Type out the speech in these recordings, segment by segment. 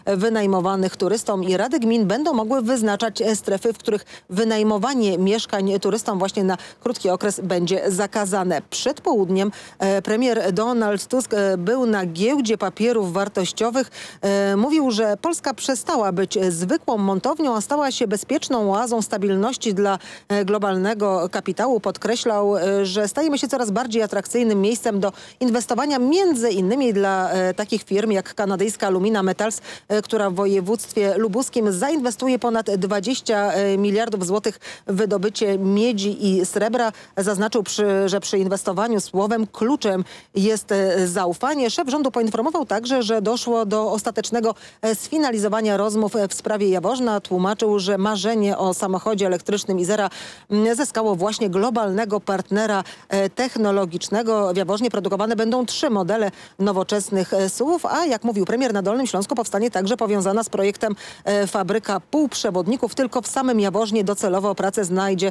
wynajmowanych turystom i rady gmin będą mogły wyznaczać strefy, w których wynajmowanie mieszkań turystom właśnie na krótki okres będzie zakazane. Przed południem premier Donald Tusk był na giełdzie papierów wartościowych. Mówił, że Polska przestała być zwykłą montownią, a stała się bezpieczną oazą stabilności dla globalnego kapitału. Podkreślał, że stajemy się coraz bardziej atrakcyjnym miejscem do inwestowania, między innymi dla takich firm jak kanadyjska Lumina Metals, która w województwie lubuskim zainwestuje ponad 20 miliardów złotych w wydobycie miedzi i srebra. Zaznaczył, że przy inwestowaniu słowem kluczem jest zaufanie. Szef rządu poinformował także, że doszło do ostatecznego sfinalizowania rozmów w sprawie Jaworzna. Tłumaczył, że marzenie o samochodzie elektrycznym Izera zyskało właśnie globalnego partnera technologicznego. W Jaworznie produkowane będą 3 modele nowoczesnych SUV, a jak mówił premier, na Dolnym Śląsku powstanie także powiązana z projektem fabryka półprzewodników. Tylko w samym Jaworznie docelowo pracę znajdzie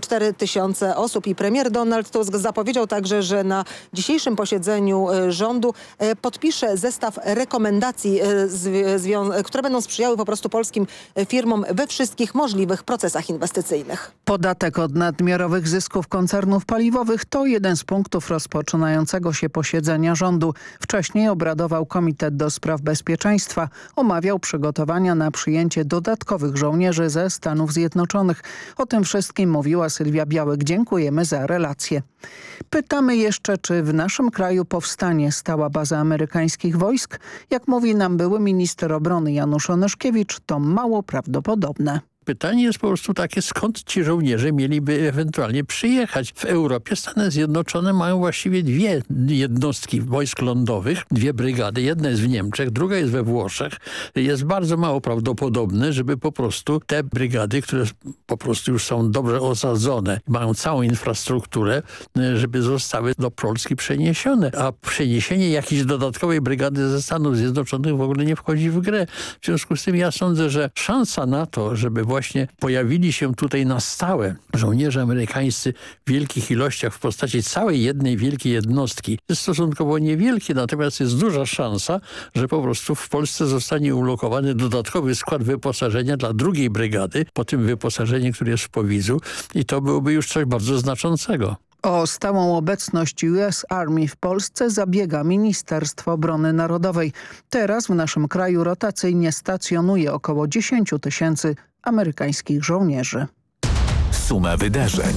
4000 osób i premier Donald Tusk zapowiedział także, że na dzisiejszym posiedzeniu rządu podpisze zestaw rekomendacji, które będą sprzyjały po prostu polskim firmom we wszystkich możliwych procesach inwestycyjnych. Podatek od nadmiarowych zysków koncernów paliwowych to jeden z punktów rozpoczynającego się posiedzenia rządu. Wcześniej obradował Komitet do Spraw Bezpieczeństwa. Omawiał przygotowania na przyjęcie dodatkowych żołnierzy ze Stanów Zjednoczonych. O tym wszystkim mówiła Sylwia Białek. Dziękujemy za relację. Pytamy jeszcze, czy w naszym kraju powstanie stała baza amerykańskich wojsk? Jak mówi nam były minister obrony Janusz Onyszkiewicz, to mało prawdopodobne. Pytanie jest po prostu takie, skąd ci żołnierze mieliby ewentualnie przyjechać. W Europie Stany Zjednoczone mają właściwie 2 jednostki wojsk lądowych, 2 brygady. Jedna jest w Niemczech, druga jest we Włoszech. Jest bardzo mało prawdopodobne, żeby po prostu te brygady, które po prostu już są dobrze osadzone, mają całą infrastrukturę, żeby zostały do Polski przeniesione. A przeniesienie jakiejś dodatkowej brygady ze Stanów Zjednoczonych w ogóle nie wchodzi w grę. W związku z tym ja sądzę, że szansa na to, żeby właśnie pojawili się tutaj na stałe żołnierze amerykańscy w wielkich ilościach w postaci całej jednej wielkiej jednostki jest stosunkowo niewielkie, natomiast jest duża szansa, że po prostu w Polsce zostanie ulokowany dodatkowy skład wyposażenia dla 2. brygady, po tym wyposażeniu, które jest w Powidzu, i to byłoby już coś bardzo znaczącego. O stałą obecność US Army w Polsce zabiega Ministerstwo Obrony Narodowej. Teraz w naszym kraju rotacyjnie stacjonuje około 10 000 amerykańskich żołnierzy. Suma wydarzeń.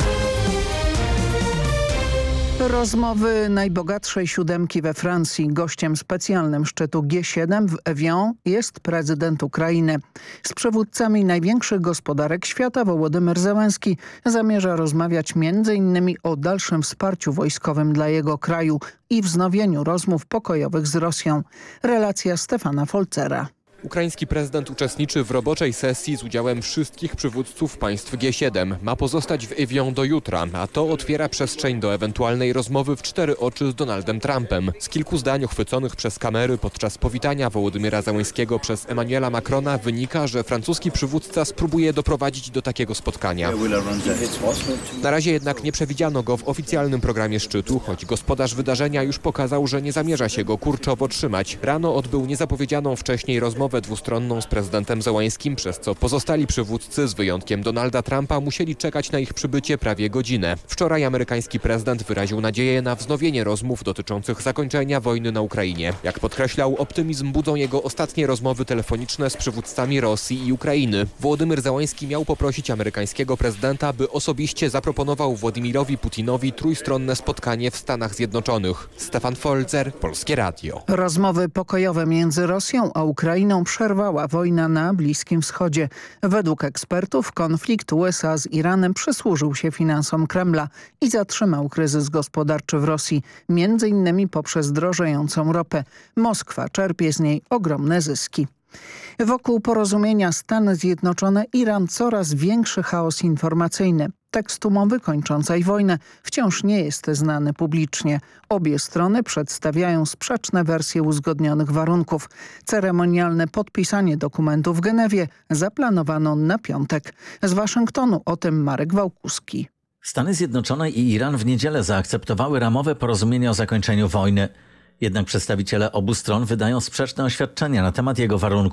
Rozmowy najbogatszej 7 we Francji. Gościem specjalnym szczytu G7 w Evian jest prezydent Ukrainy. Z przywódcami największych gospodarek świata Wołodymyr Zełenski zamierza rozmawiać m.in. o dalszym wsparciu wojskowym dla jego kraju i wznowieniu rozmów pokojowych z Rosją. Relacja Stefana Folcera. Ukraiński prezydent uczestniczy w roboczej sesji z udziałem wszystkich przywódców państw G7. Ma pozostać w Evian do jutra, a to otwiera przestrzeń do ewentualnej rozmowy w 4 oczy z Donaldem Trumpem. Z kilku zdań uchwyconych przez kamery podczas powitania Wołodymyra Zełenskiego przez Emmanuela Macrona wynika, że francuski przywódca spróbuje doprowadzić do takiego spotkania. Na razie jednak nie przewidziano go w oficjalnym programie szczytu, choć gospodarz wydarzenia już pokazał, że nie zamierza się go kurczowo trzymać. Rano odbył niezapowiedzianą wcześniej rozmowę dwustronną z prezydentem Zełańskim, przez co pozostali przywódcy, z wyjątkiem Donalda Trumpa, musieli czekać na ich przybycie prawie godzinę. Wczoraj amerykański prezydent wyraził nadzieję na wznowienie rozmów dotyczących zakończenia wojny na Ukrainie. Jak podkreślał, optymizm budzą jego ostatnie rozmowy telefoniczne z przywódcami Rosji i Ukrainy. Wołodymyr Zełański miał poprosić amerykańskiego prezydenta, by osobiście zaproponował Władimirowi Putinowi trójstronne spotkanie w Stanach Zjednoczonych. Stefan Folzer, Polskie Radio. Rozmowy pokojowe między Rosją a Ukrainą przerwała wojna na Bliskim Wschodzie. Według ekspertów konflikt USA z Iranem przysłużył się finansom Kremla i zatrzymał kryzys gospodarczy w Rosji, między innymi poprzez drożejącą ropę. Moskwa czerpie z niej ogromne zyski. Wokół porozumienia Stany Zjednoczone-Iran coraz większy chaos informacyjny. Tekst umowy kończącej wojnę wciąż nie jest znany publicznie. Obie strony przedstawiają sprzeczne wersje uzgodnionych warunków. Ceremonialne podpisanie dokumentu w Genewie zaplanowano na piątek. Z Waszyngtonu o tym Marek Wałkuski. Stany Zjednoczone i Iran w niedzielę zaakceptowały ramowe porozumienie o zakończeniu wojny. Jednak przedstawiciele obu stron wydają sprzeczne oświadczenia na temat jego warunków.